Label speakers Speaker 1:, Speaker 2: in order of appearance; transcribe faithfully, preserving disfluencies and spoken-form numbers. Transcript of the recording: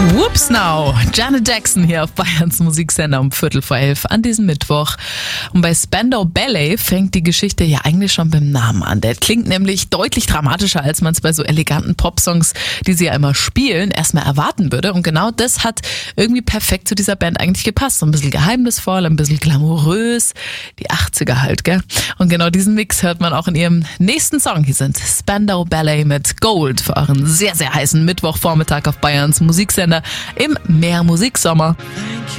Speaker 1: Whoops now! Janet Jackson hier auf Bayerns Musiksender um Viertel vor elf an diesem Mittwoch. Und bei Spandau Ballet fängt die Geschichte ja eigentlich schon beim Namen an. Der klingt nämlich deutlich dramatischer, als man es bei so eleganten Popsongs, die sie ja immer spielen, erstmal erwarten würde. Und genau das hat irgendwie perfekt zu dieser Band eigentlich gepasst. So ein bisschen geheimnisvoll, ein bisschen glamourös. Die achtziger halt, gell? Und genau diesen Mix hört man auch in ihrem nächsten Song. Hier sind Spandau Ballet mit Gold für euren sehr, sehr heißen Mittwochvormittag auf Bayerns Musiksender im Mehrmusiksommer.